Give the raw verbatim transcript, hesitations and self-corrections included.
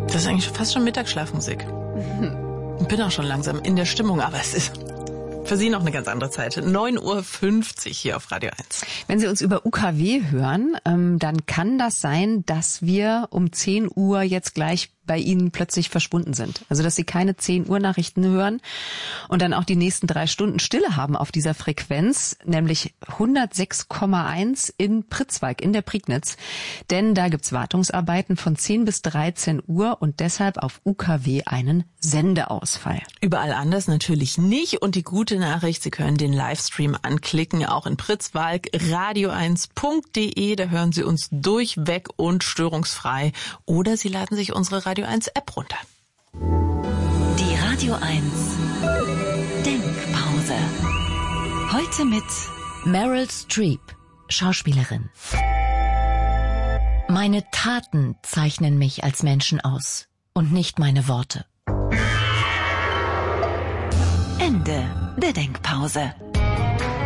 Das ist eigentlich fast schon Mittagsschlafmusik. Ich bin auch schon langsam in der Stimmung, aber es ist für Sie noch eine ganz andere Zeit. neun Uhr fünfzig hier auf Radio eins. Wenn Sie uns über U K W hören, ähm, dann kann das sein, dass wir um zehn Uhr jetzt gleich bei Ihnen plötzlich verschwunden sind. Also dass Sie keine zehn Uhr Nachrichten hören und dann auch die nächsten drei Stunden Stille haben auf dieser Frequenz, nämlich hundertsechs Komma eins in Pritzwalk in der Prignitz. Denn da gibt's Wartungsarbeiten von zehn bis dreizehn Uhr und deshalb auf U K W einen Sendeausfall. Überall anders natürlich nicht. Und die gute Nachricht, Sie können den Livestream anklicken, auch in Pritzwalk, radio eins punkt de. Da hören Sie uns durchweg und störungsfrei. Oder Sie laden sich unsere Radio eins App runter. Die Radio eins Denkpause. Heute mit Meryl Streep, Schauspielerin. Meine Taten zeichnen mich als Menschen aus und nicht meine Worte. Ende der Denkpause.